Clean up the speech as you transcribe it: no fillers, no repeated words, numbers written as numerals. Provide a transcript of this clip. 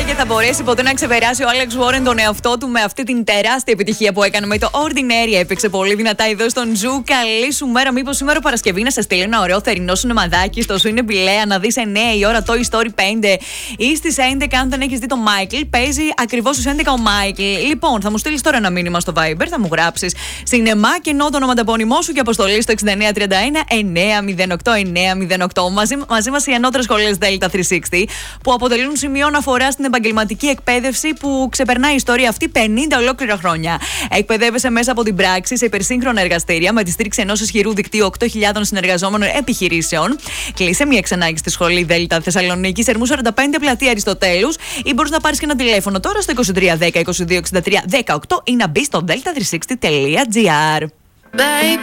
και θα μπορέσει ποτέ να ξεπεράσει ο Άλεξ Βόρεν τον εαυτό του με αυτή την τεράστια επιτυχία που έκανε με το Ordinary. Έπαιξε πολύ δυνατά εδώ στον Ζου. Καλή σου μέρα. Μήπως σήμερα Παρασκευή να σε στείλει ένα ωραίο θερινό σινεμαδάκι στο Σου είναι Μπιλέα να δεις 9 η ώρα Toy Story 5 ή στις 11 αν δεν έχεις δει το Michael. Παίζει ακριβώς στις 11 ο Michael. Λοιπόν, θα μου στείλεις τώρα ένα μήνυμα στο Viber, θα μου γράψεις σινεμά και ενώ το ονοματεπώνυμό σου και αποστολή στο 6931 908 908. Μαζί μας οι ανώτερες σχολές Delta 360 που αποτελούν σημείο αναφορά στην επαγγελματική εκπαίδευση που ξεπερνάει η ιστορία αυτή 50 ολόκληρα χρόνια. Εκπαιδεύεσαι μέσα από την πράξη σε υπερσύγχρονα εργαστήρια με τη στήριξη ενός ισχυρού δικτύου 8.000 συνεργαζόμενων επιχειρήσεων. Κλείσε μια εξανάγκη στη σχολή Delta Θεσσαλονίκη, Ερμού 45 πλατεία Αριστοτέλους ή μπορείς να πάρεις και ένα τηλέφωνο τώρα στο 2310 22 63 18 ή να μπει στο delta360.gr.